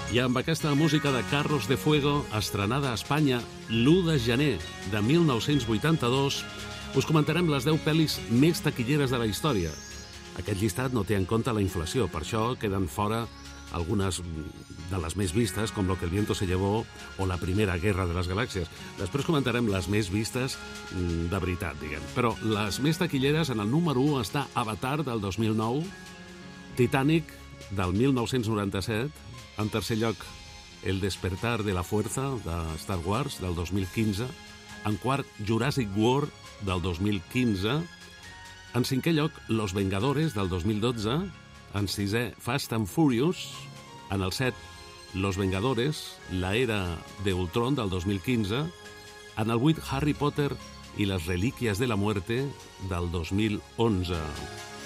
I amb aquesta música de Carros de Fuego, estrenada a Espanya l'1 de gener de 1982, us comentarem les 10 pel·lis més taquilleres de la història. Aquest llistat no té en compte la inflació, per això queden fora algunes de les més vistes, com Lo que el viento se llevó o La primera guerra de les galàxies. Després comentarem les més vistes de veritat, diguem. Però les més taquilleres, en el número 1 està Avatar, del 2009, Titanic, del 1997, en tercer lloc, El despertar de la fuerza, de Star Wars, del 2015. En quart, Jurassic World, del 2015. En cinquè lloc, Los Vengadores, del 2012. En sisè, Fast and Furious. En el 7, Los Vengadores, la era de Ultron, del 2015. En el 8, Harry Potter i les relíquies de la muerte, del 2011.